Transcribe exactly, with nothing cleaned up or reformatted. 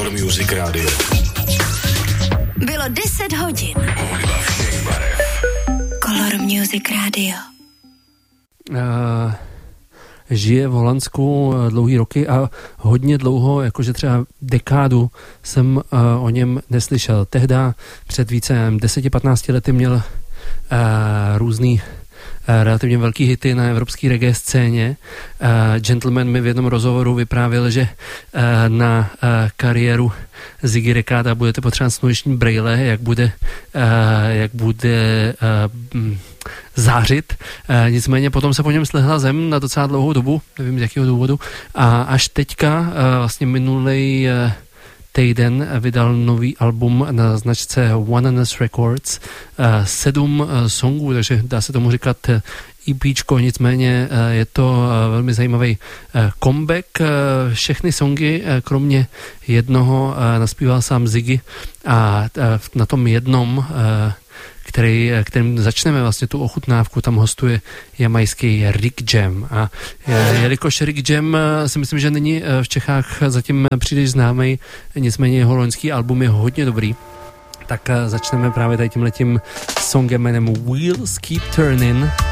Color Music Radio. Bylo deset hodin. Hudba všech barev. Color Music Radio. Uh, žije v Holandsku dlouhý roky a hodně dlouho, jakože třeba dekádu jsem uh, o něm neslyšel. Tehda před více deset patnáct lety měl uh, různý relativně velký hity na evropské reggae scéně. Uh, Gentleman mi v jednom rozhovoru vyprávěl, že uh, na uh, kariéru Ziggy Rekáda budete potřebovat sluneční brejle, jak bude, uh, jak bude uh, zářit. Uh, nicméně potom se po něm slehla zem na docela dlouhou dobu, nevím z jakého důvodu, a až teďka, uh, vlastně minulej uh, týden vydal nový album na značce Oneness Records, sedm songů, takže dá se tomu říkat EPčko, nicméně je to velmi zajímavý comeback. Všechny songy, kromě jednoho, naspíval sám Ziggy a na tom jednom, který, kterým začneme vlastně tu ochutnávku, tam hostuje jamajský Rick Jam. A jelikož Rick Jam si myslím, že není v Čechách zatím příliš známý, nicméně jeho loňský album je hodně dobrý, tak začneme právě tady tímhletím songem jménem Wheels Keep Turning.